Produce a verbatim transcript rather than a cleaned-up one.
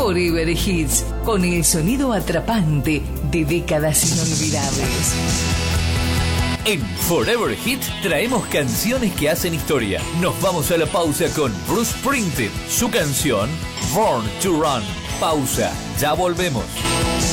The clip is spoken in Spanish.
Forever Hits, con el sonido atrapante de décadas inolvidables. En Forever Hits traemos canciones que hacen historia. Nos vamos a la pausa con Bruce Springsteen, su canción Born to Run. Pausa, ya volvemos.